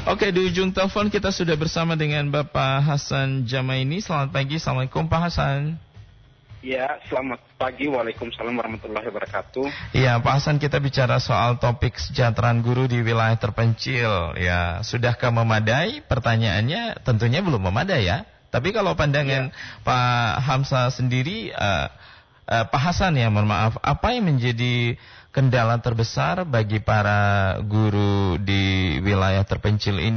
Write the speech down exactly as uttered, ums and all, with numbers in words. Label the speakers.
Speaker 1: Oke, di ujung telepon kita sudah bersama dengan Bapak Hasan Jamaini. Selamat pagi, Assalamualaikum Pak Hasan.
Speaker 2: Ya, selamat pagi. Waalaikumsalam warahmatullahi wabarakatuh.
Speaker 1: Ya, Pak Hasan, kita bicara soal topik kesejahteraan guru di wilayah terpencil. Ya, sudahkah memadai? Pertanyaannya tentunya belum memadai ya. Tapi kalau pandangan ya. Pak Hamzah sendiri, uh, uh, Pak Hasan ya, mohon maaf, apa yang menjadi kendala terbesar bagi para guru di wilayah terpencil ini?